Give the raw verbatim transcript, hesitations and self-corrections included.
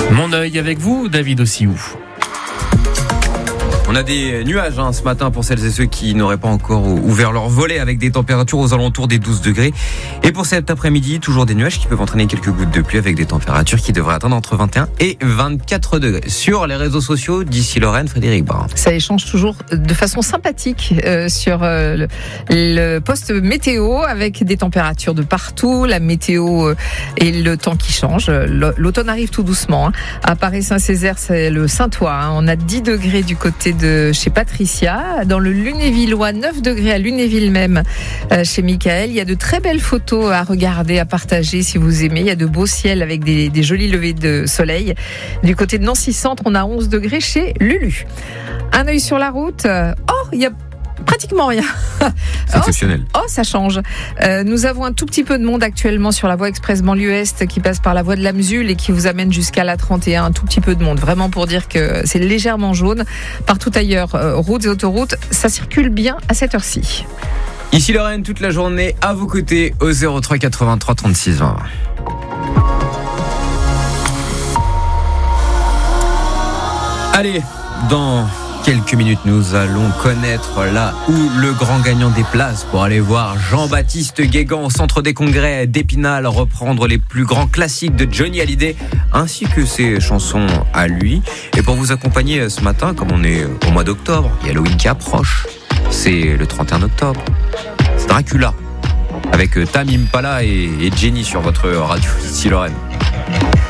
Mon œil avec vous, David Ossiou. On a des nuages hein, ce matin pour celles et ceux qui n'auraient pas encore ouvert leur volet, avec des températures aux alentours des douze degrés. Et pour cet après-midi, toujours des nuages qui peuvent entraîner quelques gouttes de pluie, avec des températures qui devraient atteindre entre vingt et un et vingt-quatre degrés. Sur les réseaux sociaux, d'ici Lorraine, Frédéric Brun. Ça échange toujours de façon sympathique euh, sur euh, le, le poste météo, avec des températures de partout, la météo euh, et le temps qui change. L'automne arrive tout doucement. Hein. À Paris-Saint-Césaire, c'est le Saint-Ouen. Hein. On a dix degrés du côté de chez Patricia. Dans le Lunévillois, neuf degrés à Lunéville même, euh, chez Michael. Il y a de très belles photos à regarder, à partager si vous aimez. Il y a de beaux ciels avec des, des jolis levées de soleil. Du côté de Nancy-Centre, on a onze degrés chez Lulu. Un œil sur la route. Oh, il y a pratiquement rien. C'est exceptionnel. Oh, oh, ça change. Euh, nous avons un tout petit peu de monde actuellement sur la voie express banlieue Est qui passe par la voie de la Msule et qui vous amène jusqu'à la trente et un. Un tout petit peu de monde. Vraiment pour dire que c'est légèrement jaune. Partout ailleurs, euh, routes et autoroutes, ça circule bien à cette heure-ci. Ici Lorraine, toute la journée à vos côtés au zéro trois quatre-vingt-trois trente-six vingt. Allez, dans quelques minutes, nous allons connaître là où le grand gagnant des places pour aller voir Jean-Baptiste Guégan au centre des congrès d'Épinal reprendre les plus grands classiques de Johnny Hallyday ainsi que ses chansons à lui. Et pour vous accompagner ce matin, comme on est au mois d'octobre, il y a Halloween qui approche. C'est le trente et un octobre. C'est Dracula avec Tame Impala et, et Jenny sur votre radio ici Lorraine.